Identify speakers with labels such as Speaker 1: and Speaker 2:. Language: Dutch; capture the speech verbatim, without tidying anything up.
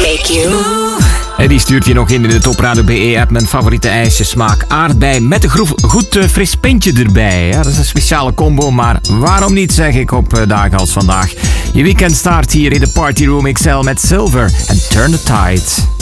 Speaker 1: Make you move.
Speaker 2: En die stuurt je nog in in de Top Radio B E-app. Mijn favoriete ijsjesmaak aardbei met een groef, goed uh, fris pintje erbij. Ja, dat is een speciale combo, maar waarom niet, zeg ik op uh, dagen als vandaag. Je weekend start hier in de Party Room X L met Silver en Turn the Tide.